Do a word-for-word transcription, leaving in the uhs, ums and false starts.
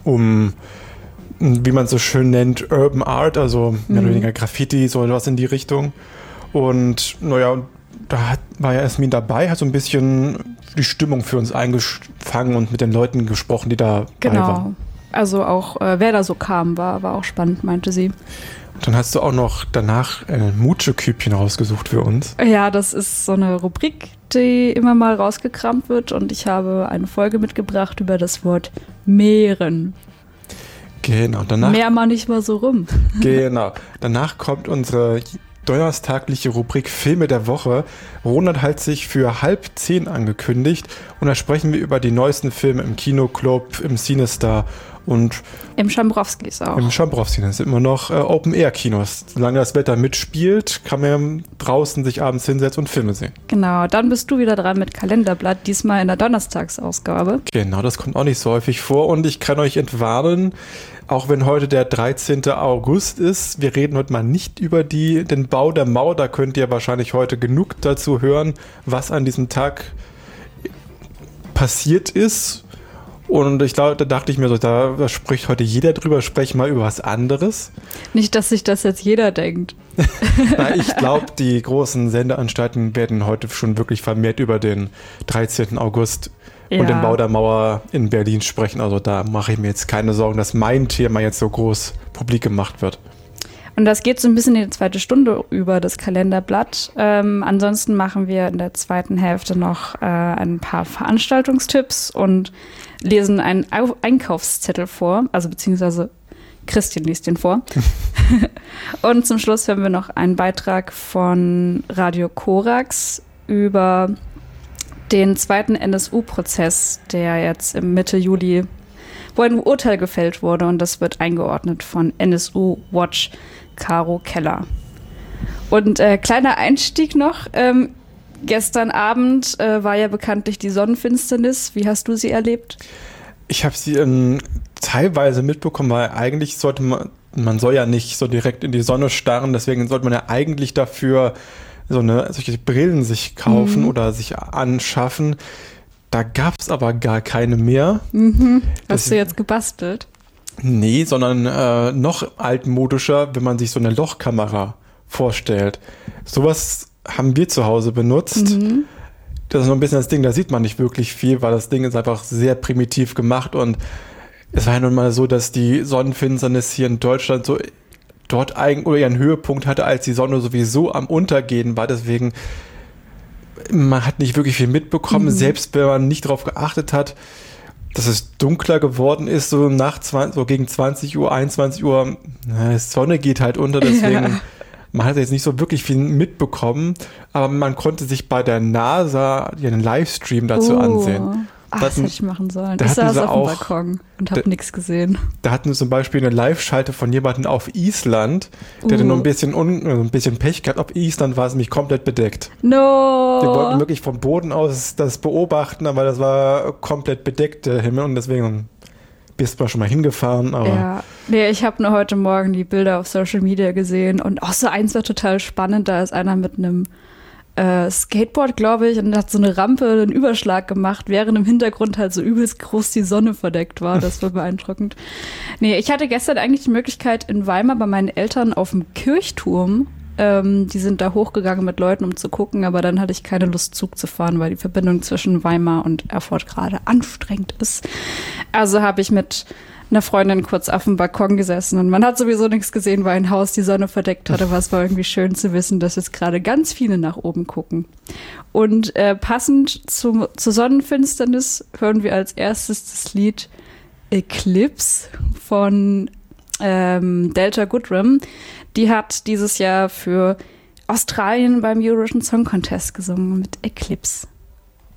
um, wie man so schön nennt, Urban Art, also mehr oder weniger Graffiti, so was in die Richtung. Und naja, da hat, war ja Jasmin dabei, hat so ein bisschen die Stimmung für uns eingefangen und mit den Leuten gesprochen, die da genau. bei waren. Also auch, äh, wer da so kam, war, war auch spannend, meinte sie. Und dann hast du auch noch danach ein Mutsche-Kübchen rausgesucht für uns. Ja, das ist so eine Rubrik, die immer mal rausgekramt wird. Und ich habe eine Folge mitgebracht über das Wort Meeren. Genau. Danach, Mehr mal nicht mal so rum. Genau. Danach kommt unsere donnerstagliche Rubrik Filme der Woche. Ronald hat sich für halb zehn angekündigt. Und da sprechen wir über die neuesten Filme im Kinoclub, im Cinestar und im Schambrowskis auch. Im Schambrowskis, das sind immer noch äh, Open-Air-Kinos. Solange das Wetter mitspielt, kann man draußen sich abends hinsetzen und Filme sehen. Genau, dann bist du wieder dran mit Kalenderblatt, diesmal in der Donnerstagsausgabe. Genau, das kommt auch nicht so häufig vor und ich kann euch entwarnen, auch wenn heute der dreizehnte August ist, wir reden heute mal nicht über die, den Bau der Mauer, da könnt ihr wahrscheinlich heute genug dazu hören, was an diesem Tag passiert ist. Und ich glaube, da dachte ich mir so, da, da spricht heute jeder drüber, spreche mal über was anderes. Nicht, dass sich das jetzt jeder denkt. Na, ich glaube, die großen Sendeanstalten werden heute schon wirklich vermehrt über den dreizehnten August ja. und den Bau der Mauer in Berlin sprechen. Also da mache ich mir jetzt keine Sorgen, dass mein Thema jetzt so groß publik gemacht wird. Und das geht so ein bisschen in die zweite Stunde über das Kalenderblatt. Ähm, ansonsten machen wir in der zweiten Hälfte noch äh, ein paar Veranstaltungstipps und lesen einen Au- Einkaufszettel vor, also beziehungsweise Christian liest den vor. Und zum Schluss hören wir noch einen Beitrag von Radio Korax über den zweiten N S U-Prozess, der jetzt im Mitte Juli, wo ein Urteil gefällt wurde und das wird eingeordnet von N S U Watch Caro Keller. Und äh, kleiner Einstieg noch, ähm, gestern Abend äh, war ja bekanntlich die Sonnenfinsternis. Wie hast du sie erlebt? Ich habe sie ähm, teilweise mitbekommen, weil eigentlich sollte man, man soll ja nicht so direkt in die Sonne starren, deswegen sollte man ja eigentlich dafür so eine, solche Brillen sich kaufen mhm. oder sich anschaffen. Da gab es aber gar keine mehr. Mhm. Hast das, du jetzt gebastelt? Nee, sondern äh, noch altmodischer, wenn man sich so eine Lochkamera vorstellt. Sowas haben wir zu Hause benutzt. Mhm. Das ist noch ein bisschen das Ding, da sieht man nicht wirklich viel, weil das Ding ist einfach sehr primitiv gemacht und es war ja nun mal so, dass die Sonnenfinsternis hier in Deutschland so dort eigentlich oder ihren Höhepunkt hatte, als die Sonne sowieso am Untergehen war. Deswegen, man hat nicht wirklich viel mitbekommen, mhm. selbst wenn man nicht darauf geachtet hat, dass es dunkler geworden ist, so nach zwanzig, so gegen zwanzig Uhr, einundzwanzig Uhr, na, die Sonne geht halt unter, deswegen, ja. man hat jetzt nicht so wirklich viel mitbekommen, aber man konnte sich bei der NASA einen Livestream dazu oh. ansehen. Ach, das hätte ich machen sollen. Da ich saß auf dem auch, Balkon und habe nichts gesehen. Da hatten wir zum Beispiel eine Live-Schalte von jemandem auf Island, der uh. hatte nur ein bisschen, un, ein bisschen Pech gehabt. Auf Island war es nämlich komplett bedeckt. No! Wir wollten wirklich vom Boden aus das beobachten, aber das war komplett bedeckt, der Himmel. Und deswegen bist du schon mal hingefahren. Aber ja, nee, ich habe nur heute Morgen die Bilder auf Social Media gesehen. Und auch so eins war total spannend. Da ist einer mit einem Äh, Skateboard, glaube ich, und hat so eine Rampe, einen Überschlag gemacht, während im Hintergrund halt so übelst groß die Sonne verdeckt war. Das war beeindruckend. Nee, ich hatte gestern eigentlich die Möglichkeit in Weimar bei meinen Eltern auf dem Kirchturm. Ähm, die sind da hochgegangen mit Leuten, um zu gucken, aber dann hatte ich keine Lust, Zug zu fahren, weil die Verbindung zwischen Weimar und Erfurt gerade anstrengend ist. Also habe ich mit einer Freundin kurz auf dem Balkon gesessen und man hat sowieso nichts gesehen, weil ein Haus die Sonne verdeckt hatte, aber es war irgendwie schön zu wissen, dass jetzt gerade ganz viele nach oben gucken. Und äh, passend zum, zur Sonnenfinsternis hören wir als erstes das Lied Eclipse von ähm, Delta Goodrem. Die hat dieses Jahr für Australien beim Eurovision Song Contest gesungen mit Eclipse.